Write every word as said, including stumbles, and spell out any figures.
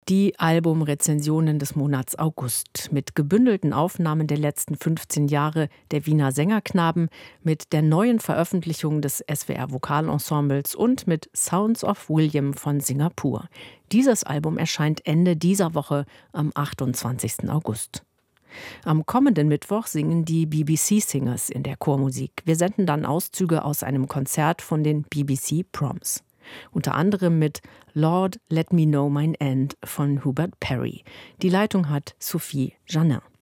Die Albumrezensionen des Monats August mit gebündelten Aufnahmen der letzten fünfzehn Jahre der Wiener Sängerknaben, mit der neuen Veröffentlichung des S W R-Vokalensembles und mit Sounds of William von Singapur. Dieses Album erscheint Ende dieser Woche am achtundzwanzigsten August. Am kommenden Mittwoch singen die B B C Singers in der Chormusik. Wir senden dann Auszüge aus einem Konzert von den B B C Proms. Unter anderem mit Lord, Let Me Know Mine End von Hubert Parry. Die Leitung hat Sophie Janin.